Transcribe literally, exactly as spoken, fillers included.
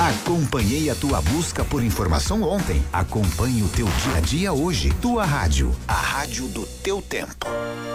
Acompanhei a tua busca por informação ontem. Acompanhe o teu dia a dia hoje. Tua rádio, a rádio do teu tempo.